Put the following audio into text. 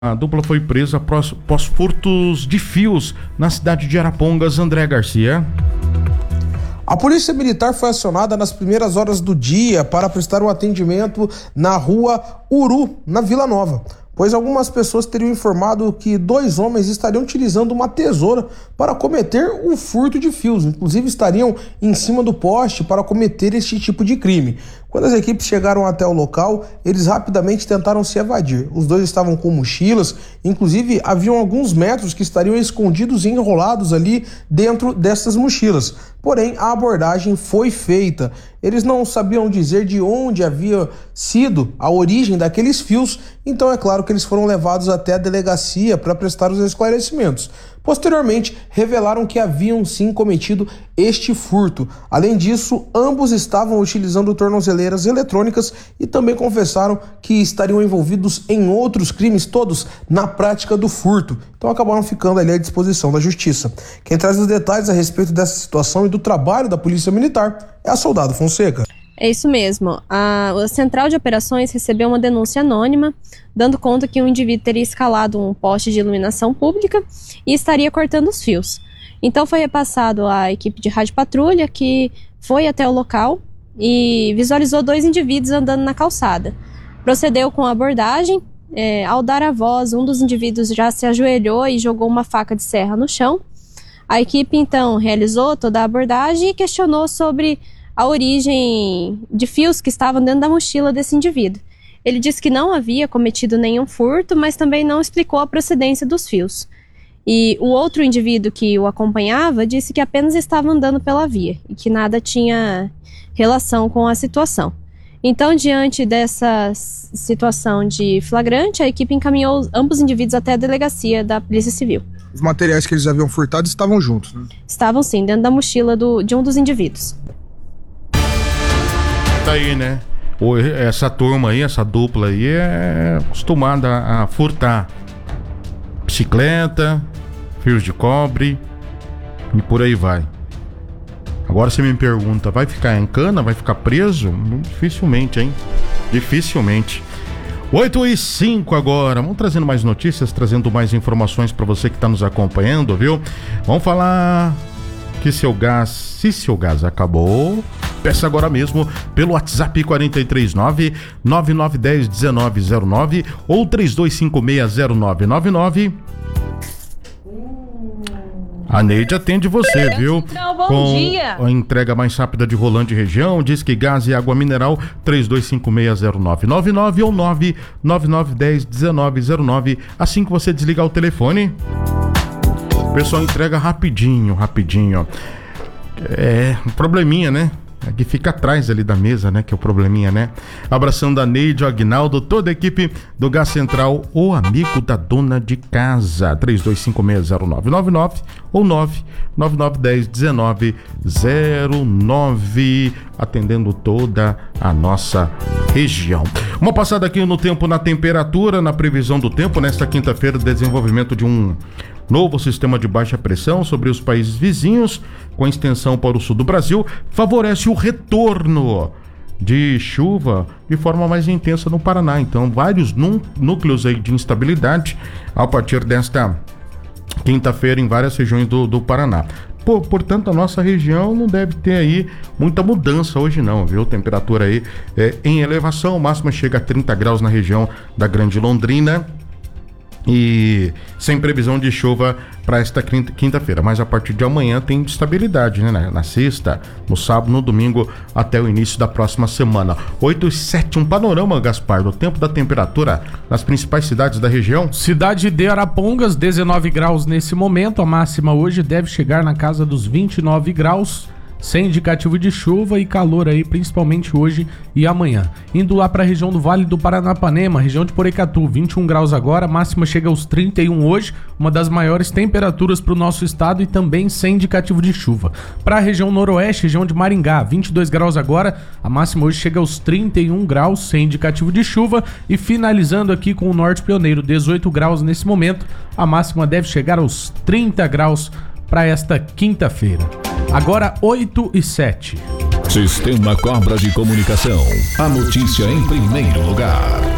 A dupla foi presa após furtos de fios na cidade de Arapongas. André Garcia. A Polícia Militar foi acionada nas primeiras horas do dia para prestar um atendimento na rua Uru, na Vila Nova, pois algumas pessoas teriam informado que 2 homens estariam utilizando uma tesoura para cometer o furto de fios, inclusive estariam em cima do poste para cometer este tipo de crime. Quando as equipes chegaram até o local, eles rapidamente tentaram se evadir. Os 2 estavam com mochilas, inclusive haviam alguns metros que estariam escondidos e enrolados ali dentro dessas mochilas. Porém, a abordagem foi feita. Eles não sabiam dizer de onde havia sido a origem daqueles fios, então é claro que eles foram levados até a delegacia para prestar os esclarecimentos. Posteriormente, revelaram que haviam sim cometido este furto. Além disso, ambos estavam utilizando tornozeleiras eletrônicas e também confessaram que estariam envolvidos em outros crimes, todos na prática do furto. Então acabaram ficando ali à disposição da justiça. Quem traz os detalhes a respeito dessa situação e do trabalho da Polícia Militar é a Soldado Fonseca. É isso mesmo. A Central de Operações recebeu uma denúncia anônima, dando conta que um indivíduo teria escalado um poste de iluminação pública e estaria cortando os fios. Então foi repassado à equipe de rádio patrulha, que foi até o local e visualizou 2 indivíduos andando na calçada. Procedeu com a abordagem. Ao dar a voz, um dos indivíduos já se ajoelhou e jogou uma faca de serra no chão. A equipe então realizou toda a abordagem e questionou sobre a origem de fios que estavam dentro da mochila desse indivíduo. Ele disse que não havia cometido nenhum furto, mas também não explicou a procedência dos fios. E o outro indivíduo que o acompanhava disse que apenas estava andando pela via e que nada tinha relação com a situação. Então, diante dessa situação de flagrante, a equipe encaminhou ambos os indivíduos até a delegacia da Polícia Civil. Os materiais que eles haviam furtado estavam juntos, né? Estavam sim, dentro da mochila de um dos indivíduos. Tá aí, né? Essa turma aí, essa dupla aí é acostumada a furtar bicicleta, fios de cobre e por aí vai. Agora você me pergunta, vai ficar em cana? Vai ficar preso? Dificilmente, hein? Dificilmente. 8h05 agora. Vamos trazendo mais notícias, trazendo mais informações para você que está nos acompanhando, viu? Vamos falar que se seu gás acabou, peça agora mesmo pelo WhatsApp 439-9910-1909 ou 3256-0999. A Neide atende você, viu? Bom dia. A entrega mais rápida de Rolândia e região, diz que gás e água mineral, 3256-0999 ou 99910-1909. Assim que você desligar o telefone, o pessoal entrega rapidinho. É um probleminha, né? É que fica atrás ali da mesa, né? Que é o probleminha, né? Abraçando a Neide, o Aguinaldo, toda a equipe do Gás Central, o amigo da dona de casa. 3256-0999 ou 99910-1909, atendendo toda a nossa região. Uma passada aqui no tempo, na temperatura, na previsão do tempo, nesta quinta-feira, desenvolvimento de um novo sistema de baixa pressão sobre os países vizinhos, com extensão para o sul do Brasil, favorece o retorno de chuva de forma mais intensa no Paraná. Então, vários núcleos aí de instabilidade a partir desta quinta-feira em várias regiões do Paraná. Portanto, a nossa região não deve ter aí muita mudança hoje não, viu? Temperatura aí em elevação, máxima chega a 30 graus na região da Grande Londrina, e sem previsão de chuva para esta quinta-feira, mas a partir de amanhã tem estabilidade, né? Na sexta, no sábado, no domingo, até o início da próxima semana. 8h07, um panorama, Gaspar, do tempo da temperatura nas principais cidades da região. Cidade de Arapongas, 19 graus nesse momento, a máxima hoje deve chegar na casa dos 29 graus. Sem indicativo de chuva e calor aí, principalmente hoje e amanhã. Indo lá para a região do Vale do Paranapanema, região de Porecatu, 21 graus agora, máxima chega aos 31 hoje, uma das maiores temperaturas para o nosso estado e também sem indicativo de chuva. Para a região noroeste, região de Maringá, 22 graus agora, a máxima hoje chega aos 31 graus, sem indicativo de chuva. E finalizando aqui com o Norte Pioneiro, 18 graus nesse momento, a máxima deve chegar aos 30 graus para esta quinta-feira. Agora 8h07. Sistema Cobra de Comunicação. A notícia em primeiro lugar.